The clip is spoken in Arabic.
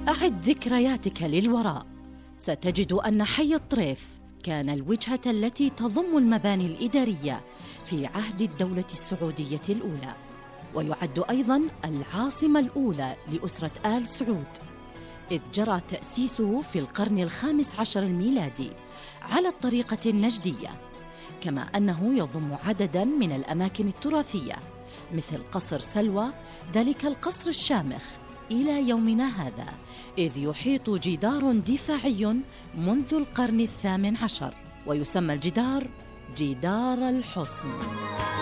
أعد ذكرياتك للوراء، ستجد أن حي الطريف كان الوجهة التي تضم المباني الإدارية في عهد الدولة السعودية الأولى، ويعد أيضاً العاصمة الأولى لأسرة آل سعود، إذ جرى تأسيسه في القرن ال15 الميلادي على الطريقة النجدية، كما أنه يضم عدداً من الأماكن التراثية مثل قصر سلوى، ذلك القصر الشامخ إلى يومنا هذا، إذ يحيط جدار دفاعي منذ القرن ال18، ويسمى الجدار جدار الحصن.